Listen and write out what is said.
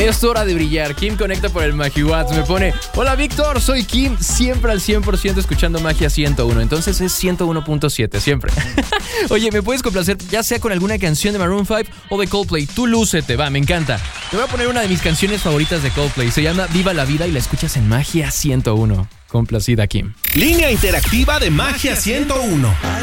Es hora de brillar. Kim conecta por el MagiWatt. Me pone: hola Víctor, soy Kim. Siempre al 100% escuchando Magia 101. Entonces es 101.7, siempre. Oye, ¿me puedes complacer ya sea con alguna canción de Maroon 5 o de Coldplay? Tú lúcete, va, me encanta. Te voy a poner una de mis canciones favoritas de Coldplay. Se llama Viva la Vida y la escuchas en Magia 101. Complacida, Kim. Línea interactiva de Magia 101.